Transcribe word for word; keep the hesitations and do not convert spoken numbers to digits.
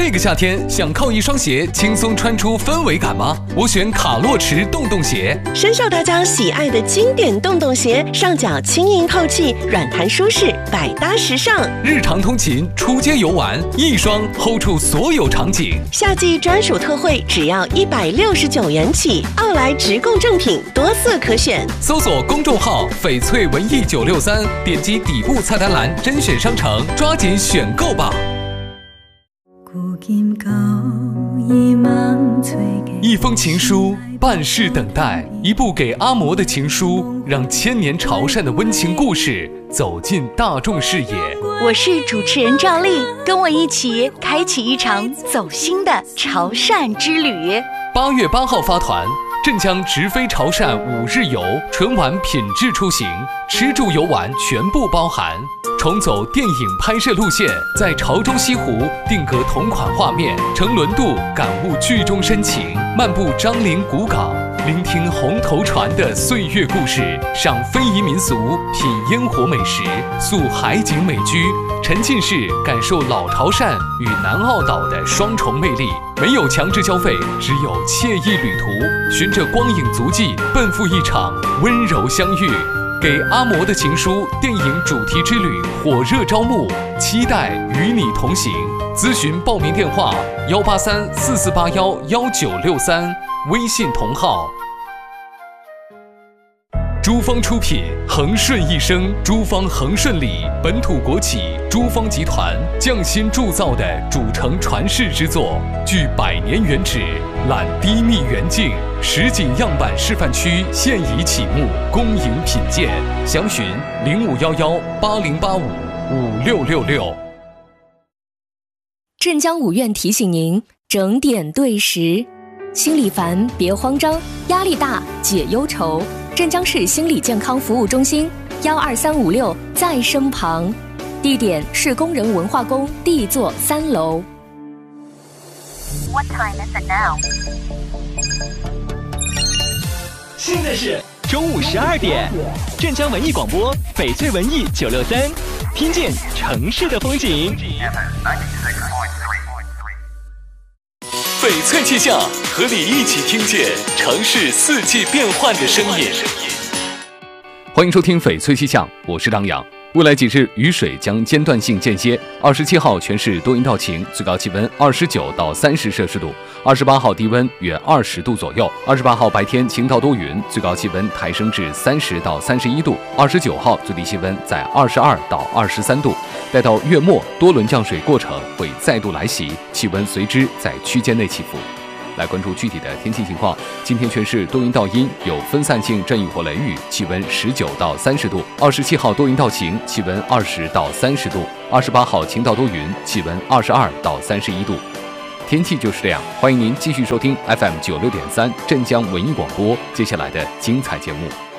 这个夏天想靠一双鞋轻松穿出氛围感吗？我选卡洛驰洞洞鞋。 深受大家喜爱的经典洞洞鞋，上脚轻盈透气，软弹舒适，百搭时尚。 日常通勤、出街游玩，一双 hold 住所有场景。 夏季专属特惠，只要一百六十九元起。奥莱直供正品，多色可选。 搜索公众号“翡翠文艺九六三”，点击底部菜单栏甄选商城，抓紧选购吧。一封情书，半世等待，一部给阿嬷的情书，让千年潮汕的温情故事走进大众视野。 我是主持人赵丽，跟我一起开启一场走心的潮汕之旅。 八月八号发团，镇江直飞潮汕五日游，纯玩品质出行，吃住游玩全部包含。重走电影拍摄路线，在潮州西湖定格同款画面，乘轮渡感悟剧中深情，漫步樟林古港，聆听红头船的岁月故事，赏非遗民俗，品烟火美食，宿海景美居，沉浸式感受老潮汕与南澳岛的双重魅力。没有强制消费，只有惬意旅途，循着光影足迹，奔赴一场温柔相遇。给阿嬷的情书电影主题之旅火热招募，期待与你同行。咨询报名电话：幺八三四四八幺幺九六三，微信同号。珠方出品，恒顺一生，珠方恒顺里本土国企珠方集团匠心铸造的主城传世之作，具百年原址，揽低密远近，实景样板示范区现已启幕，恭迎品鉴。详询零五幺幺八零八五五六六六。 镇江五院提醒您整点对时，心里烦别慌张，压力大解忧愁。镇江市心理健康服务中心幺二三五六在身旁，地点是工人文化宫 D 座三楼。 What time is it now? 现在是中午十二点，镇江文艺广播翡翠文艺九六三，听见城市的风景。 翡翠气象，和你一起听见城市四季变换的声音。欢迎收听翡翠气象，我是张扬。未来几日雨水将间断性间歇。二十七号全市多云到晴，最高气温二十九到三十摄氏度。二十八号低温约二十度左右。二十八号白天晴到多云，最高气温抬升至三十到三十一度。二十九号最低气温在二十二到二十三度。待到月末，多轮降水过程会再度来袭，气温随之在区间内起伏。来关注具体的天气情况。今天全市多云到阴，有分散性阵雨或雷雨，气温十九到三十度。二十七号多云到晴，气温二十到三十度。二十八号晴到多云，气温二十二到三十一度。天气就是这样，欢迎您继续收听 F M 九六点三镇江文艺广播接下来的精彩节目。